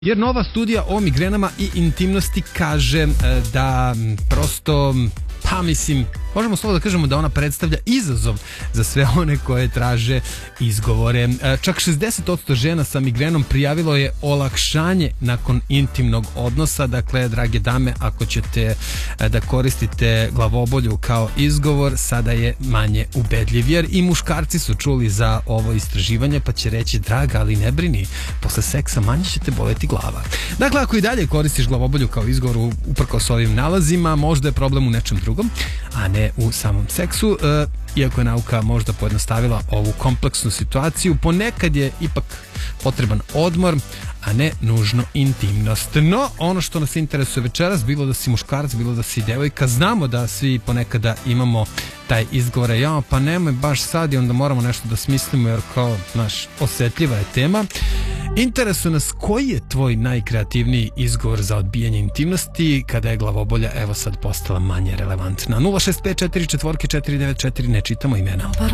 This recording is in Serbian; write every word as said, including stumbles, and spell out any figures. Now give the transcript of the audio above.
Jer nova studija o migrenama i intimnosti kaže da prosto, pa mislim, možemo slovo da kažemo da ona predstavlja izazov za sve one koje traže izgovore. Čak šezdeset posto žena sa migrenom prijavilo je olakšanje nakon intimnog odnosa. Dakle, drage dame, ako ćete da koristite glavobolju kao izgovor, sada je manje ubedljiv. Jer i muškarci su čuli za ovo istraživanje, pa će reći, draga, ali ne brini, posle seksa manje će te boleti glava. Dakle, ako i dalje koristiš glavobolju kao izgovor uprkos ovim nalazima, možda je problem u nečem drugom, a ne u samom seksu. E, iako je nauka možda pojednostavila ovu kompleksnu situaciju, ponekad je ipak potreban odmor, a ne nužno intimnost. No, ono što nas interesuje večeras, bilo da si muškarac, bilo da si devojka, znamo da svi ponekada imamo taj izgovor, ja, pa nemoj baš sad i onda moramo nešto da smislimo jer kao, znaš, osetljiva je tema. Interesuje nas koji je tvoj najkreativniji izgovor za odbijanje intimnosti kada je glavobolja evo sad postala manje relevantna. nula šest pet četiri četiri četiri devet četiri, ne čitamo imena.